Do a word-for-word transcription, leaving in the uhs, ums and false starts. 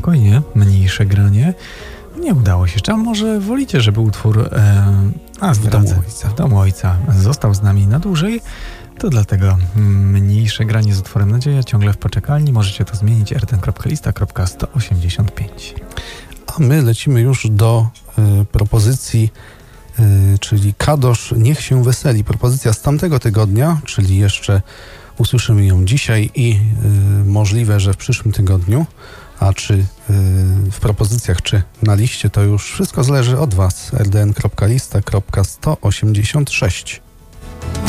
spokojnie, mniejsze granie. Nie udało się jeszcze, a może wolicie, żeby utwór e, a w domu ojca. w domu ojca został z nami na dłużej, to dlatego mniejsze granie z utworem Nadzieja ciągle w poczekalni. Możecie to zmienić er ten kropka lista kropka sto osiemdziesiąt pięć. A my lecimy już do y, propozycji, y, czyli Kadosz Niech się weseli. Propozycja z tamtego tygodnia, czyli jeszcze usłyszymy ją dzisiaj i y, możliwe, że w przyszłym tygodniu. A czy y, w propozycjach, czy na liście, to już wszystko zależy od Was. er de en kropka lista kropka sto osiemdziesiąt sześć.